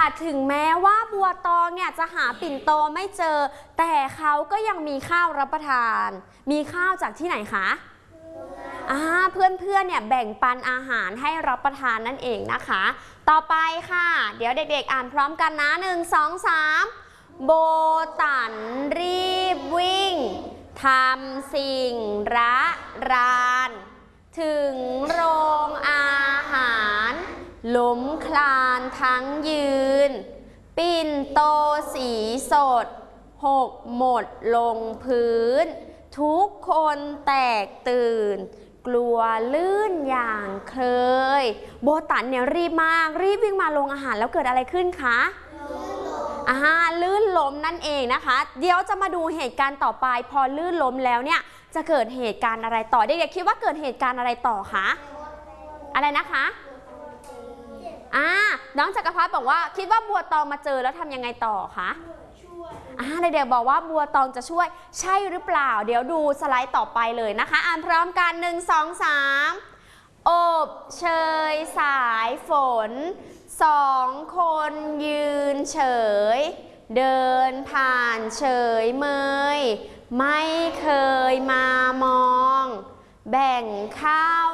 ถึงแม้ว่าบัวตองเนี่ยจะหาปิ่นโตไม่เจอแต่เขาก็ยังมีข้าวรับประทานมีข้าวจากที่ไหนคะเพื่อนๆเนี่ยแบ่งปันอาหารให้รับประทานนั่นเองนะคะต่อไปค่ะเดี๋ยวเด็กๆอ่านพร้อมกันนะ1 2 3โบตันรีบวิ่งทำสิ่งระรานถึงโรงอาหารล้มคลานทั้งยืนปิ่นโตสีสดหกหมดลงพื้นทุกคนแตกตื่นกลัวลื่นอย่างเคยโบตันเนี่ยรีบมากรีบวิ่งมาโรงอาหารแล้วเกิดอะไรขึ้นคะลื่นล้มนั่นเองนะคะเดี๋ยวจะมาดูเหตุการณ์ต่อไปพอลื่นล้มแล้วเนี่ยจะเกิดเหตุการณ์อะไรต่อเด็กๆคิดว่าเกิดเหตุการณ์อะไรต่อคะอะไรนะคะน้องจักรพัฒน์บอกว่าคิดว่าบัวตองมาเจอแล้วทำยังไงต่อคะเด็กๆบอกว่าบัวตองจะช่วยใช่หรือเปล่าเดี๋ยวดูสไลด์ต่อไปเลยนะคะอ่านพร้อมกัน1 2 3โอบเชยสายฝน2 คนยืนเฉยเดินผ่านเฉยเมยไม่เคยมามองแบ่งข้าว